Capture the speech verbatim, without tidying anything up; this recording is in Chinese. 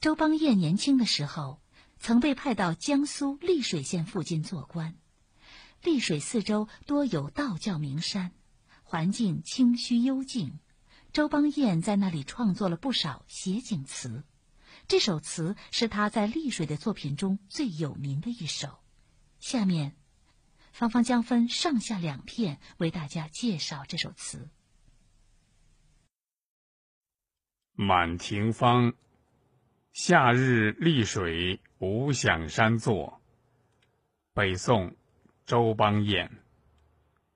周邦彦年轻的时候，曾被派到江苏溧水县附近做官。溧水四周多有道教名山，环境清虚幽静。周邦彦在那里创作了不少写景词，这首词是他在溧水的作品中最有名的一首。下面，芳芳将分上下两片为大家介绍这首词。 满庭芳，夏日溧水无响山作。北宋，周邦彦。